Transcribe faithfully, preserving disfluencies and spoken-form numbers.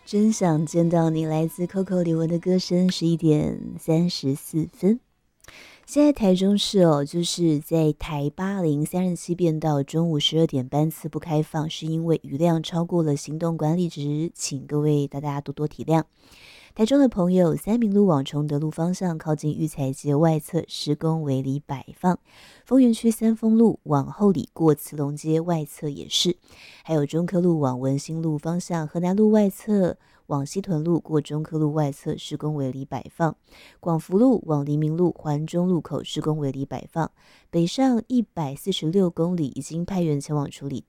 真想见到你，来自 Coco 李玟的歌声。十一点三十四分。现在台中市哦，就是在台八零三十七变道中午十二点班次不开放，是因为雨量超过了行动管理值，请各位大家多多体谅。台中的朋友，三民路往崇德路方向靠近育才街外侧施工围篱摆放，丰原区三丰路往后里过慈龙街外侧也是，还有中科路往文心路方向河南路外侧往西屯路过中科路外侧施工围篱摆放，广福路往黎明路环中路口施工围篱摆放，北上一百四十六公里已经派员前往处理